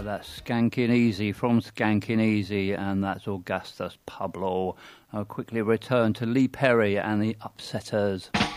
That's Skankin' Easy from Skankin' Easy, and that's Augustus Pablo. I'll quickly return to Lee Perry and the Upsetters.